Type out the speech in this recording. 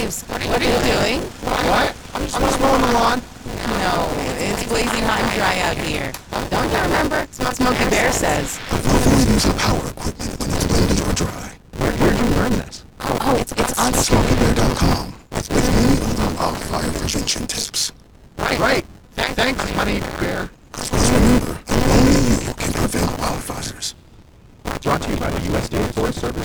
Jeeves, what are you doing? What? I'm just mowing the lawn. No, it's blazing hot and dry out here. Don't you remember? Smokey Bear says. Avoid using power equipment when it's windy or dry. Where'd you learn this? Oh, it's on SmokeyBear.com with many other wildfire prevention tips. Right. Thanks, honey bear. Because remember, only you can prevent wildfires. Brought to you by the U.S. State Forest Service.